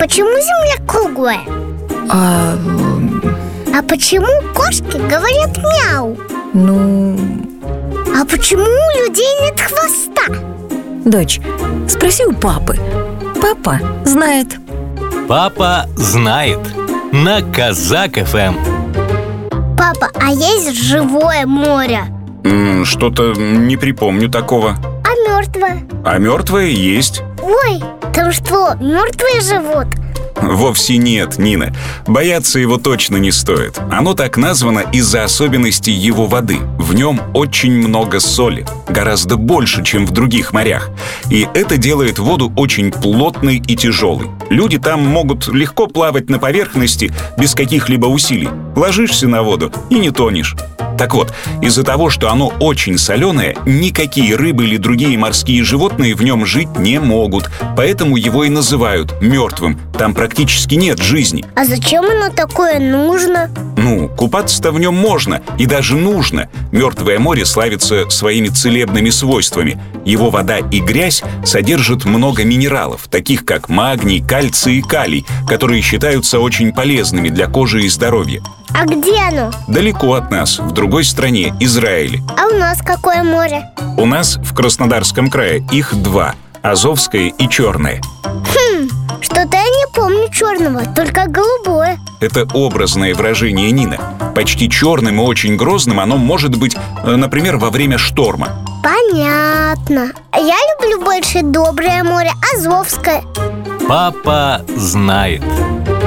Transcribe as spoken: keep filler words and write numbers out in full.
почему Земля круглая? А... А почему кошки говорят мяу? Ну... А почему у людей нет хвоста? Дочь, спроси у папы. Папа знает. Папа знает. На Казак эф эм. Папа, а есть живое море? М, Что-то не припомню такого. А мертвое? А мертвое есть. Ой, там что, мертвые живут? Вовсе нет, Нина. Бояться его точно не стоит. Оно так названо из-за особенностей его воды. В нем очень много соли. Гораздо больше, чем в других морях. И это делает воду очень плотной и тяжелой. Люди там могут легко плавать на поверхности без каких-либо усилий. Ложишься на воду и не тонешь. Так вот, из-за того, что оно очень соленое, никакие рыбы или другие морские животные в нем жить не могут. Поэтому его и называют мертвым. Там практически нет жизни. А зачем оно такое нужно? Ну, купаться-то в нем можно и даже нужно. Мертвое море славится своими целебными свойствами. Его вода и грязь содержат много минералов, таких как магний, кальций и калий, которые считаются очень полезными для кожи и здоровья. А где оно? Далеко от нас, в другой стране, Израиле. А у нас какое море? У нас в Краснодарском крае их два – Азовское и Черное. Хм, что-то я не помню черного, только голубое. Это образное выражение, Нина. Почти черным и очень грозным оно может быть, э, например, во время шторма. Понятно. Я люблю больше доброе море, Азовское. Папа знает.